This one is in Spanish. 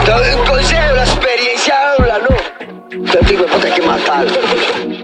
Te doy un consejo, la experiencia habla, ¿no? Te digo, puta, hay que matarlo.